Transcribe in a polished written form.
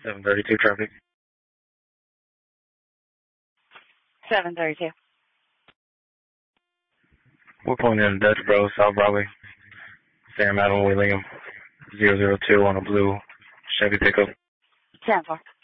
732 traffic. 732. We're pulling in Dutch Bros, South Broadway. Sam Adam William 002 on a blue Chevy pickup. 10-4.